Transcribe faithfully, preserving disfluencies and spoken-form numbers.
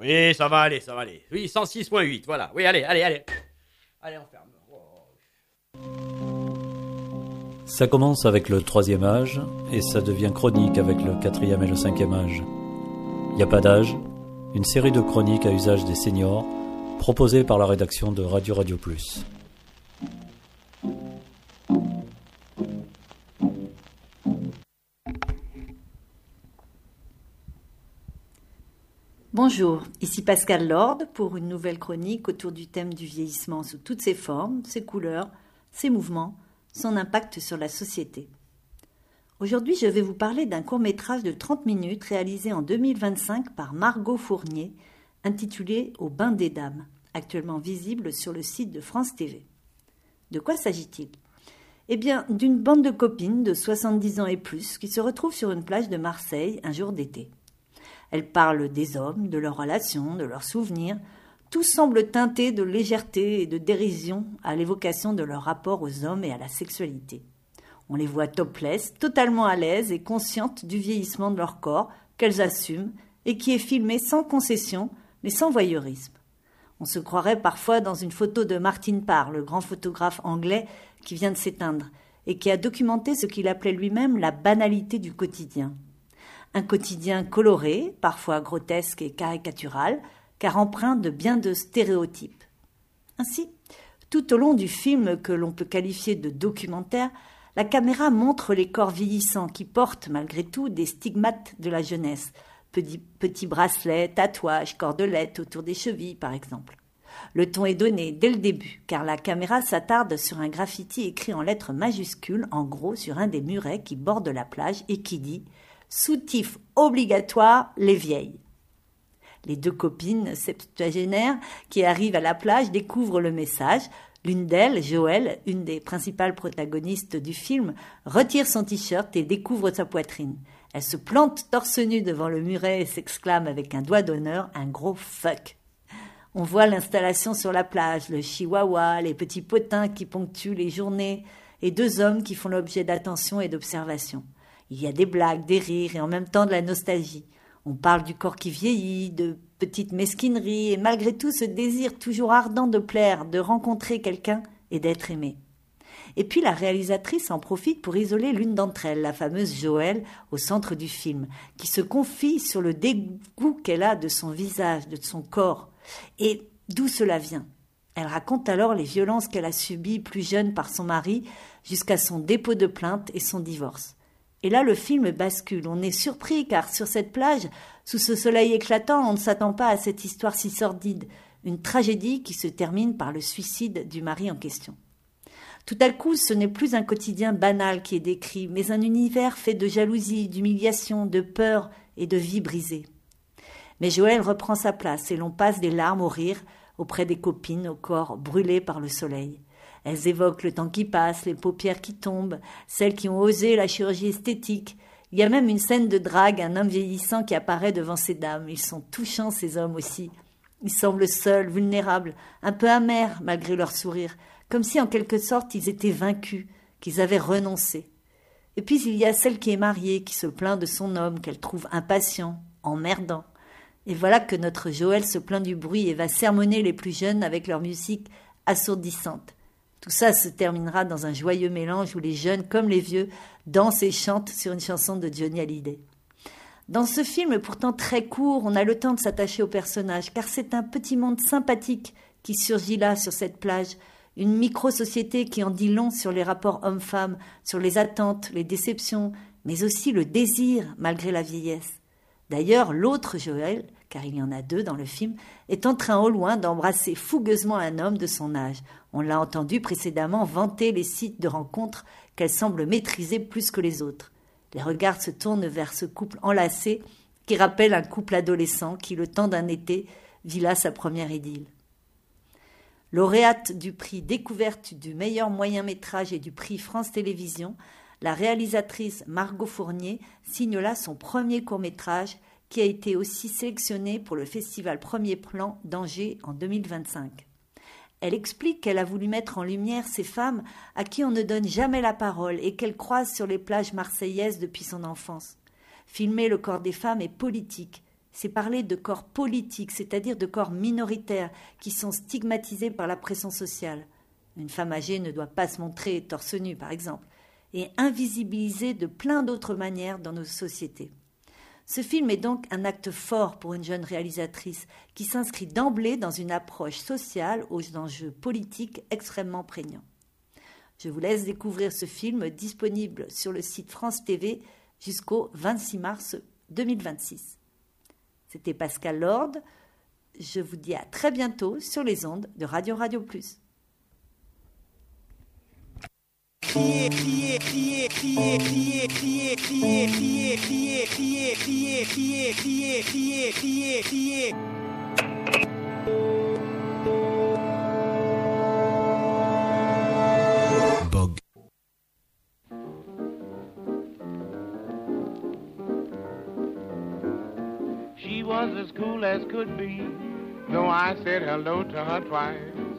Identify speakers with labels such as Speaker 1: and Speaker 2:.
Speaker 1: Oui, ça va aller, ça va aller. Oui, cent six virgule huit, voilà. Oui, allez, allez, allez. Allez, on ferme.
Speaker 2: Ça commence avec le troisième âge et ça devient chronique avec le quatrième et le cinquième âge. Il n'y a pas d'âge, une série de chroniques à usage des seniors proposée par la rédaction de Radio Radio Plus.
Speaker 3: Bonjour, ici Pascal Lord pour une nouvelle chronique autour du thème du vieillissement sous toutes ses formes, ses couleurs, ses mouvements, son impact sur la société. Aujourd'hui, je vais vous parler d'un court-métrage de trente minutes réalisé en deux mille vingt-cinq par Margot Fournier, intitulé « Au bain des dames », actuellement visible sur le site de France T V. De quoi s'agit-il ? Eh bien, d'une bande de copines de soixante-dix ans et plus qui se retrouvent sur une plage de Marseille un jour d'été. Elles parlent des hommes, de leurs relations, de leurs souvenirs. Tout semble teinté de légèreté et de dérision à l'évocation de leur rapport aux hommes et à la sexualité. On les voit topless, totalement à l'aise et conscientes du vieillissement de leur corps qu'elles assument et qui est filmé sans concession mais sans voyeurisme. On se croirait parfois dans une photo de Martin Parr, le grand photographe anglais qui vient de s'éteindre et qui a documenté ce qu'il appelait lui-même la banalité du quotidien. Un quotidien coloré, parfois grotesque et caricatural, car empreint de bien de stéréotypes. Ainsi, tout au long du film que l'on peut qualifier de documentaire, la caméra montre les corps vieillissants qui portent malgré tout des stigmates de la jeunesse, petits, petits bracelets, tatouages, cordelettes autour des chevilles par exemple. Le ton est donné dès le début, car la caméra s'attarde sur un graffiti écrit en lettres majuscules, en gros sur un des murets qui bordent la plage et qui dit « Soutif obligatoire, les vieilles ». Les deux copines septuagénaires qui arrivent à la plage découvrent le message. L'une d'elles, Joëlle, une des principales protagonistes du film, retire son t-shirt et découvre sa poitrine. Elle se plante torse nu devant le muret et s'exclame avec un doigt d'honneur un gros fuck. On voit l'installation sur la plage, le chihuahua, les petits potins qui ponctuent les journées et deux hommes qui font l'objet d'attention et d'observation. Il y a des blagues, des rires et en même temps de la nostalgie. On parle du corps qui vieillit, de petites mesquineries et malgré tout ce désir toujours ardent de plaire, de rencontrer quelqu'un et d'être aimé. Et puis la réalisatrice en profite pour isoler l'une d'entre elles, la fameuse Joëlle, au centre du film, qui se confie sur le dégoût qu'elle a de son visage, de son corps. Et d'où cela vient ? Elle raconte alors les violences qu'elle a subies plus jeune par son mari, jusqu'à son dépôt de plainte et son divorce. Et là, le film bascule. On est surpris car sur cette plage, sous ce soleil éclatant, on ne s'attend pas à cette histoire si sordide. Une tragédie qui se termine par le suicide du mari en question. Tout à coup, ce n'est plus un quotidien banal qui est décrit, mais un univers fait de jalousie, d'humiliation, de peur et de vie brisée. Mais Joëlle reprend sa place et l'on passe des larmes au rire auprès des copines au corps brûlé par le soleil. Elles évoquent le temps qui passe, les paupières qui tombent, celles qui ont osé la chirurgie esthétique. Il y a même une scène de drague, un homme vieillissant qui apparaît devant ces dames. Ils sont touchants, ces hommes aussi. Ils semblent seuls, vulnérables, un peu amers malgré leur sourire, comme si en quelque sorte ils étaient vaincus, qu'ils avaient renoncé. Et puis il y a celle qui est mariée, qui se plaint de son homme, qu'elle trouve impatient, emmerdant. Et voilà que notre Joëlle se plaint du bruit et va sermonner les plus jeunes avec leur musique assourdissante. Tout ça se terminera dans un joyeux mélange où les jeunes comme les vieux dansent et chantent sur une chanson de Johnny Hallyday. Dans ce film pourtant très court, on a le temps de s'attacher aux personnages car c'est un petit monde sympathique qui surgit là sur cette plage, une micro-société qui en dit long sur les rapports hommes-femmes, sur les attentes, les déceptions, mais aussi le désir malgré la vieillesse. D'ailleurs, l'autre Joëlle, car il y en a deux dans le film, est en train au loin d'embrasser fougueusement un homme de son âge. On l'a entendu précédemment vanter les sites de rencontres qu'elle semble maîtriser plus que les autres. Les regards se tournent vers ce couple enlacé qui rappelle un couple adolescent qui, le temps d'un été, vit là sa première idylle. Lauréate du prix Découverte du meilleur moyen-métrage et du prix France Télévisions, la réalisatrice Margot Fournier signe là son premier court-métrage qui a été aussi sélectionné pour le festival Premier Plan d'Angers en deux mille vingt-cinq. Elle explique qu'elle a voulu mettre en lumière ces femmes à qui on ne donne jamais la parole et qu'elle croise sur les plages marseillaises depuis son enfance. Filmer le corps des femmes est politique c'est parler de corps politiques, c'est-à-dire de corps minoritaires qui sont stigmatisés par la pression sociale. Une femme âgée ne doit pas se montrer torse nu, par exemple, et invisibilisée de plein d'autres manières dans nos sociétés. Ce film est donc un acte fort pour une jeune réalisatrice qui s'inscrit d'emblée dans une approche sociale aux enjeux politiques extrêmement prégnants. Je vous laisse découvrir ce film disponible sur le site France T V jusqu'au vingt-six mars deux mille vingt-six. C'était Pascal Lord. Je vous dis à très bientôt sur les ondes de Radio Radio Plus. Crier, crier, crier, crier, crier, crier, crier, crier, crier, crier, crier, crier, crier, crier, crier, crier. Bog. She was as cool as could be, though I said hello to her twice.